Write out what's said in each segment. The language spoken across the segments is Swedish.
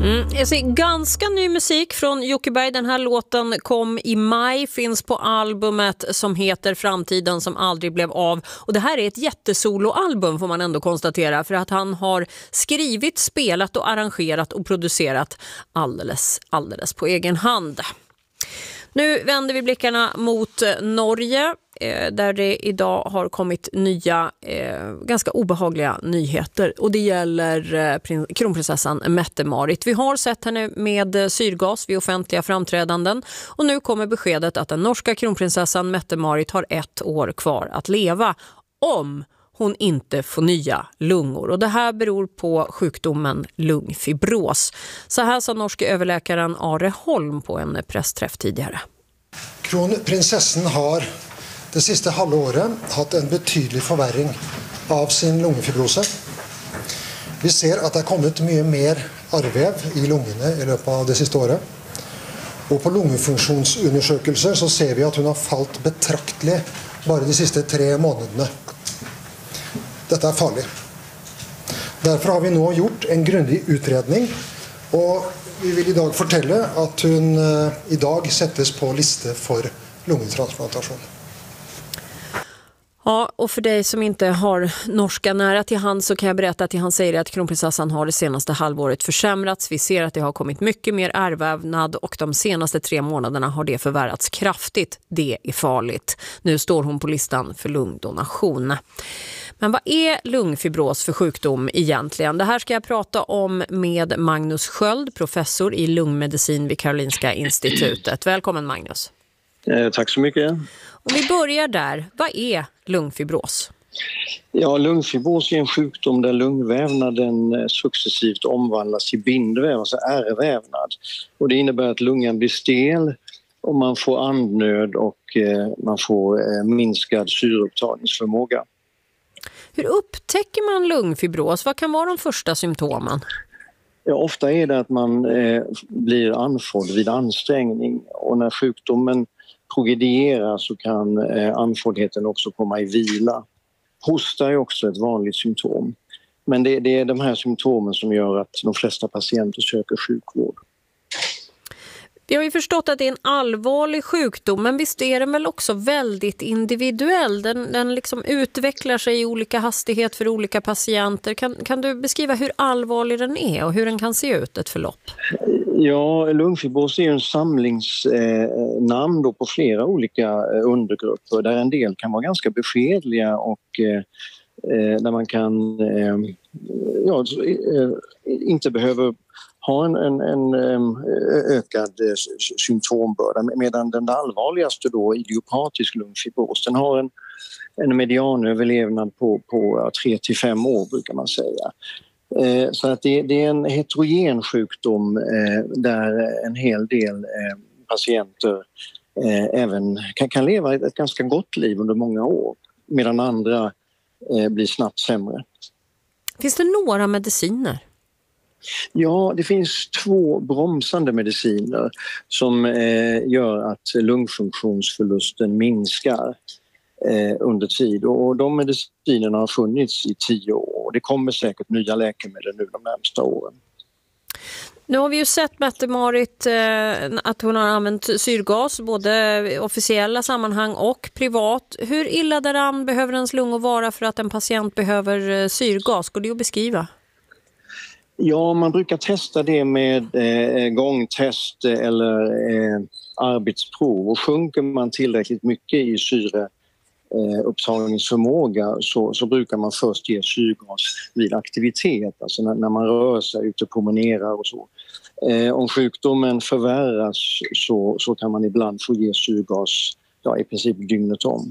Ganska ny musik från Jocke Berg. Den här låten kom i maj, finns på albumet som heter Framtiden som aldrig blev av. Och det här är ett jättesoloalbum får man ändå konstatera, för att han har skrivit, spelat och arrangerat och producerat alldeles på egen hand. Nu vänder vi blickarna mot Norge där det idag har kommit nya ganska obehagliga nyheter, och det gäller kronprinsessan Mette-Marit. Vi har sett henne med syrgas vid offentliga framträdanden, och nu kommer beskedet att den norska kronprinsessan Mette-Marit har 1 år kvar att leva om hon inte får nya lungor. Och det här beror på sjukdomen lungfibros. Så här sa norske överläkaren Are Holm på en pressträff tidigare. Kronprinsessan har det sista halvåret haft en betydlig förvärring av sin lungfibrose. Vi ser att det har kommit mycket mer arrväv i lungorna i löpet av det sista året. Och på lungfunktionsundersökelser så ser vi att hon har fallit betraktligt bara de sista 3 månaderna. Detta är farligt. Därför har vi nu gjort en grundlig utredning, och vi vill idag fortälla att hon idag sätts på lista för lungtransplantation. Ja, och för dig som inte har norska nära till hand så kan jag berätta att han säger att kronprinsessan har det senaste halvåret försämrats. Vi ser att det har kommit mycket mer ärrvävnad, och de senaste 3 månaderna har det förvärrats kraftigt. Det är farligt. Nu står hon på listan för lungdonation. Men vad är lungfibros för sjukdom egentligen? Det här ska jag prata om med Magnus Sköld, professor i lungmedicin vid Karolinska institutet. Välkommen Magnus. Tack så mycket. Om vi börjar där, vad är lungfibros? Ja, lungfibros är en sjukdom där lungvävnaden successivt omvandlas till bindväv, alltså ärrvävnad. Och det innebär att lungan blir stel och man får andnöd och man får minskad syreupptagningsförmåga. Hur upptäcker man lungfibros? Vad kan vara de första symptomen? Ja, ofta är det att man blir andfådd vid ansträngning, och när sjukdomen progredierar så kan andfåddheten också komma i vila. Hosta är också ett vanligt symptom. Men det är de här symptomen som gör att de flesta patienter söker sjukvård. Vi har ju förstått att det är en allvarlig sjukdom, men visst är den väl också väldigt individuell? Den liksom utvecklar sig i olika hastighet för olika patienter. Kan du beskriva hur allvarlig den är och hur den kan se ut, ett förlopp? Ja, lungfibros är ju en samlingsnamn då på flera olika undergrupper, där en del kan vara ganska beskedliga och där man kan inte behöver ha en ökad symptombörda, medan den allvarligaste då, idiopatisk lungfibros, den har en medianöverlevnad på 3-5 år brukar man säga. Så att det är en heterogen sjukdom där en hel del patienter även kan leva ett ganska gott liv under många år, medan andra blir snabbt sämre. Finns det några mediciner? Ja, det finns 2 bromsande mediciner som gör att lungfunktionsförlusten minskar under tid. Och de medicinerna har funnits i 10 år. Det kommer säkert nya läkemedel nu de närmsta åren. Nu har vi ju sett Mette-Marit att hon har använt syrgas, både officiella sammanhang och privat. Hur illa däran behöver ens lungor vara för att en patient behöver syrgas? Går det att beskriva? Ja, man brukar testa det med gångtest eller arbetsprov, och sjunker man tillräckligt mycket i syreupptagningsförmåga så brukar man först ge syrgas vid aktivitet, alltså när man rör sig ute och promenerar och så. Om sjukdomen förvärras så kan man ibland få ge syrgas i princip dygnet om.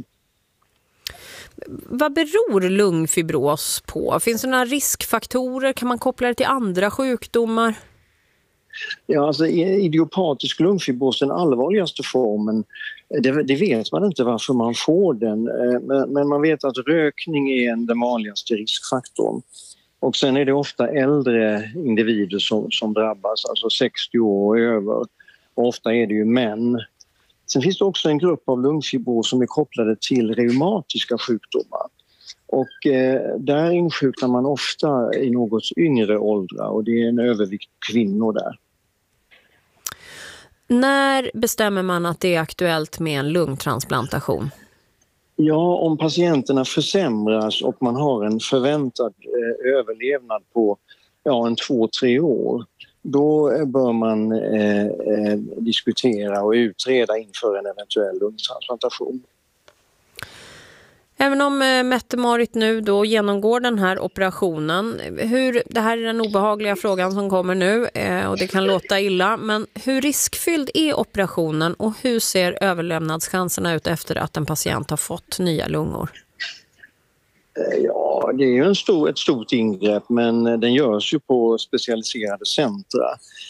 Vad beror lungfibros på? Finns det några riskfaktorer? Kan man koppla det till andra sjukdomar? Ja, alltså idiopatisk lungfibros, den allvarligaste formen, det vet man inte varför man får den. Men man vet att rökning är den vanligaste riskfaktorn. Och sen är det ofta äldre individer som drabbas, alltså 60 år och över. Och ofta är det ju män. Sen finns det också en grupp av lungfibros som är kopplade till reumatiska sjukdomar. Och där insjuknar man ofta i något yngre åldrar och det är en övervikt kvinnor där. När bestämmer man att det är aktuellt med en lungtransplantation? Ja, om patienterna försämras och man har en förväntad överlevnad på en 2-3 år, då bör man diskutera och utreda inför en eventuell lungtransplantation. Även om Mette-Marit nu då genomgår den här operationen, det här är den obehagliga frågan som kommer nu och det kan låta illa, men hur riskfylld är operationen och hur ser överlevnadschanserna ut efter att en patient har fått nya lungor? Ja, det är ju ett stort ingrepp, men den görs ju på specialiserade centra.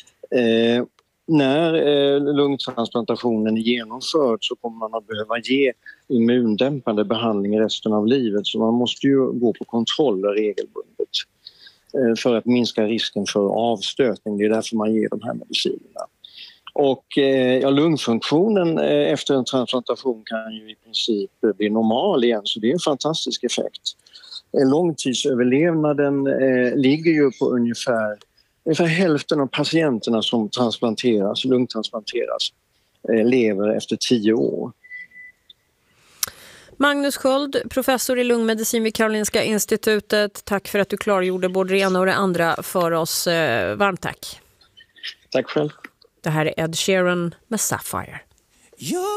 När lungtransplantationen är genomförd så kommer man att behöva ge immundämpande behandling resten av livet, så man måste ju gå på kontroller regelbundet för att minska risken för avstötning. Det är därför man ger de här medicinerna. Och lungfunktionen efter en transplantation kan ju i princip bli normal igen, så det är en fantastisk effekt. Långtidsöverlevnaden ligger ju på ungefär hälften av patienterna som lungtransplanteras lever efter 10 år. Magnus Sköld, professor i lungmedicin vid Karolinska institutet. Tack för att du klargjorde både det ena och det andra för oss. Varmt tack. Tack själv. Det här är Ed Sheeran med Sapphire.